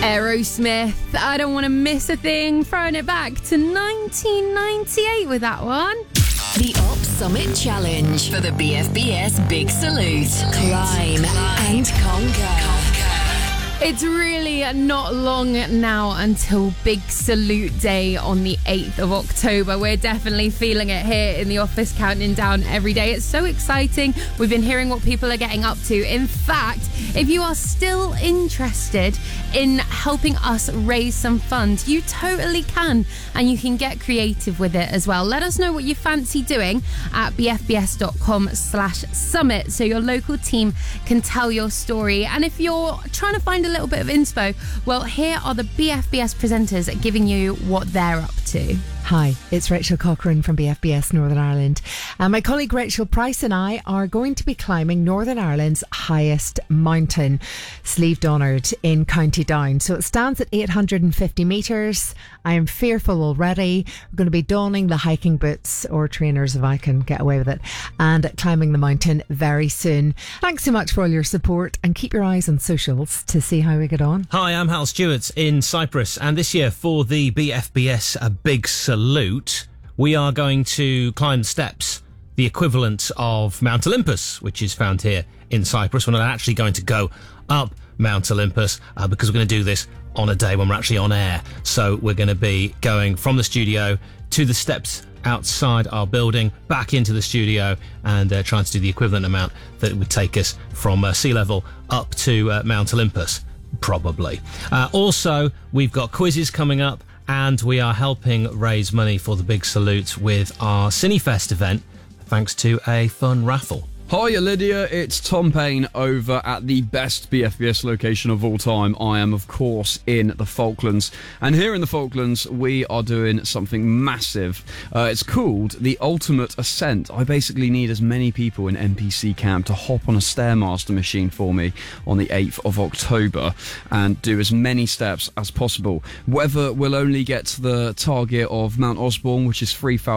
Aerosmith, I don't want to miss a thing. Throwing it back to 1998 with that one. The Op Summit Challenge for the BFBS Big Salute. Climb and conquer. It's really not long now until Big Salute Day on the 8th of October. We're definitely feeling it here in the office, counting down every day. It's so exciting. We've been hearing what people are getting up to. In fact, if you are still interested in helping us raise some funds, you totally can, and you can get creative with it as well. Let us know what you fancy doing at bfbs.com/summit so your local team can tell your story. And if you're trying to find a little bit of inspo, well, here are the BFBS presenters giving you what they're up to. Hi, it's Rachel Cochrane from BFBS Northern Ireland. My colleague Rachel Price and I are going to be climbing Northern Ireland's highest mountain, Slieve Donard in County Down. So it stands at 850 metres. I am fearful already. We're going to be donning the hiking boots or trainers if I can get away with it, and climbing the mountain very soon. Thanks so much for all your support, and keep your eyes on socials to see how we get on. Hi, I'm Hal Stewart in Cyprus, and this year for the BFBS Big Salute, we are going to climb the steps, the equivalent of Mount Olympus, which is found here in Cyprus. We're not actually going to go up Mount Olympus because we're going to do this on a day when we're actually on air. So we're going to be going from the studio to the steps outside our building, back into the studio, and trying to do the equivalent amount that it would take us from sea level up to Mount Olympus, probably. Also, we've got quizzes coming up, and we are helping raise money for the Big Salute with our Cinefest event, thanks to a fun raffle. Hiya Lydia, it's Tom Payne over at the best BFBS location of all time. I am, of course, in the Falklands. And here in the Falklands, we are doing something massive. It's called the Ultimate Ascent. I basically need as many people in NPC camp to hop on a Stairmaster machine for me on the 8th of October and do as many steps as possible. Whether we'll only get to the target of Mount Osborne, which is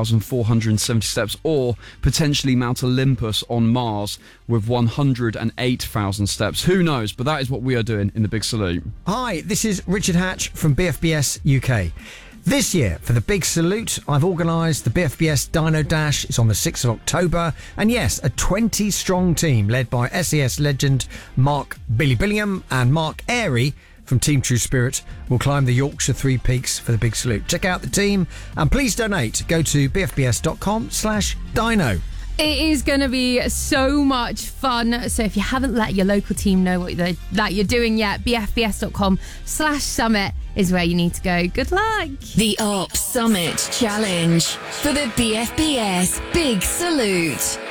3,470 steps, or potentially Mount Olympus on Mars with 108,000 steps. Who knows? But that is what we are doing in the Big Salute. Hi, this is Richard Hatch from BFBS UK. This year, for the Big Salute, I've organised the BFBS Dino Dash. It's on the 6th of October. And yes, a 20-strong team led by SES legend Mark Billy Billingham and Mark Airy from Team True Spirit will climb the Yorkshire Three Peaks for the Big Salute. Check out the team and please donate. Go to bfbs.com/dino. It is going to be so much fun. So if you haven't let your local team know that you're doing yet, bfbs.com/summit is where you need to go. Good luck. The Op Summit Challenge for the BFBS Big Salute.